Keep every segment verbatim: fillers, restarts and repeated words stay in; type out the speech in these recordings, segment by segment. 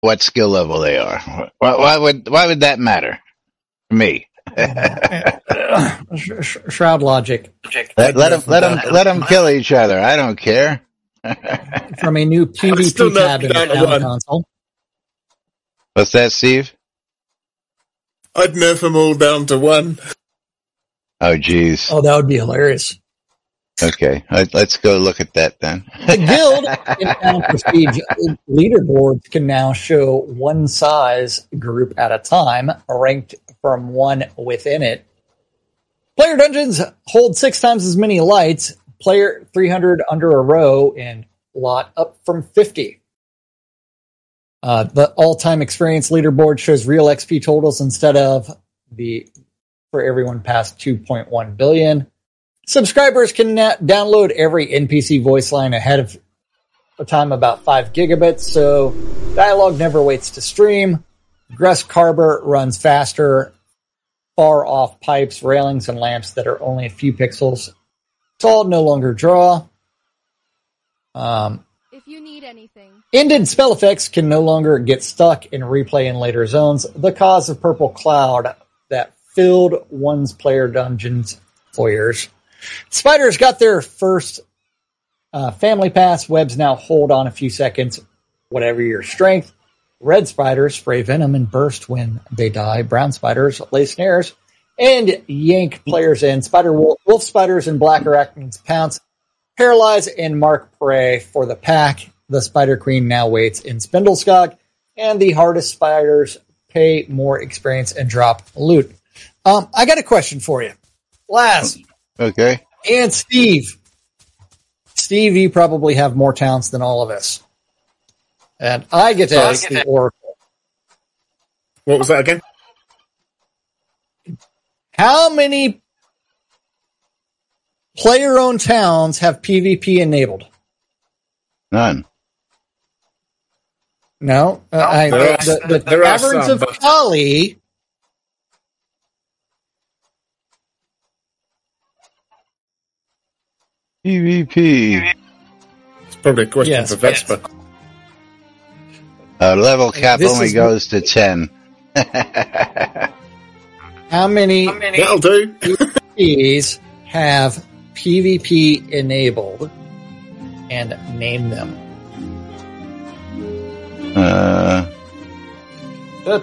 what skill level they are. Why, why would why would that matter to me? Shroud logic. Let, let them let them let them kill each other. I don't care. From a new PvP tab in the Town console. What's that, Steve? I'd nerf them all down to one. Oh, geez. Oh, that would be hilarious. Okay, let's go look at that then. The guild in Town Prestige leaderboards can now show one size group at a time, ranked from one within it. Player dungeons hold six times as many lights. Player three hundred under a row in lot up from fifty. Uh, the all-time experience leaderboard shows real X P totals instead of the for everyone past two point one billion. Subscribers can na- download every N P C voice line ahead of a time about five gigabits, so dialogue never waits to stream. Gress Carver runs faster, far off pipes, railings, and lamps that are only a few pixels tall no longer draw. Um, if you need anything. Ended spell effects can no longer get stuck in replay in later zones, the cause of purple cloud that filled one's player dungeon's foyers. Spiders got their first uh, family pass. Webs now hold on a few seconds, whatever your strength. Red spiders spray venom and burst when they die. Brown spiders lay snares and yank players in. Spider wolf, wolf spiders and black arachnids pounce, paralyze, and mark prey for the pack. The Spider Queen now waits in Spindleskog, and the hardest spiders pay more experience and drop loot. Um, I got a question for you. Laz. Okay. And Steve. Steve, you probably have more talents than all of us. And I get to Sorry. ask the Oracle. What was that again? How many player-owned towns have PvP enabled? None. No. Uh, I, There are- the the there are Taverns some, of but- Kali... PvP. It's probably a question Yes, for Vesper. Uh, level cap This only is- goes to ten. How many That'll do. PvPs have PvP enabled? And name them. Uh, I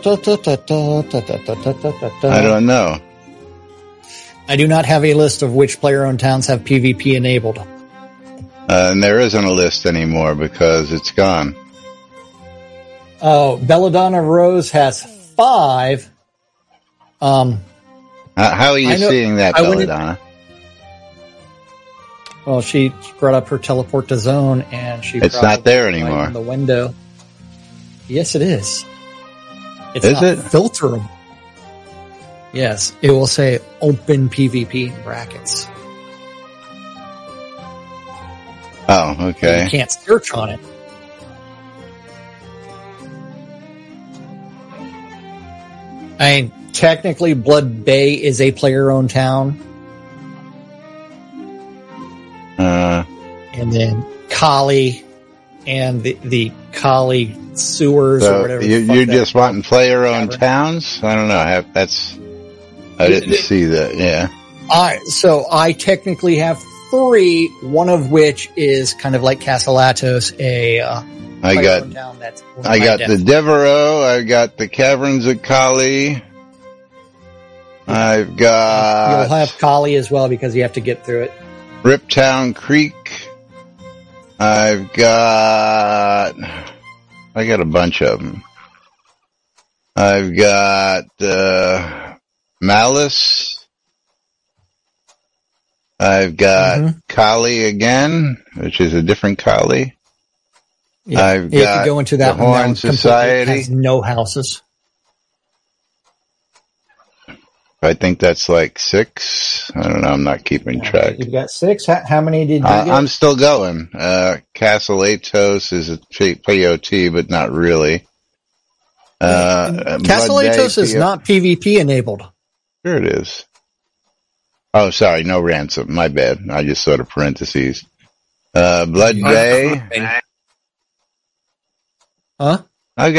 I don't know. I do not have a list of which player-owned towns have PvP enabled. Uh, and there isn't a list anymore because it's gone. Oh, Belladonna Rose has five. Um, Uh, how are you I know- seeing that, I went in- Belladonna? well, she brought up her teleport to zone, and she. It's not probably there went anymore. in the window. Yes, it is. It's Is not it? filterable. Yes, it will say open PvP in brackets. Oh, You okay. can't search on it. I mean, technically, Blood Bay is a player-owned town, Uh, and then Kali and the the Kali sewers or so whatever. the you, fuck you're that- just wanting player-owned Tavern. towns? I don't know. I have, that's I didn't see that. Yeah. I so I technically have three, one of which is kind of like Casalatos, a uh, I got player-owned town that's owned I by got Def- the Devereaux. I got the Caverns of Kali. I've You'll got have Kali as well because you have to get through it. Riptown Creek. I've got I got a bunch of them. I've got uh, Malice. I've got Mhm. Kali again, which is a different Kali. Yeah, I've you have got to go into that the one. That Horn one completely Society. has no houses. I think that's like six. I don't know. I'm not keeping track. You've got six. How, how many did you Uh, get? I'm still going. Uh, Castle Atos is a P- P O T, but not really. Uh, Castle Blood Bay Atos is P O not PvP enabled. Sure it is. Oh, sorry. No ransom. My bad. I just saw the parentheses. Uh, Blood Bay. Huh?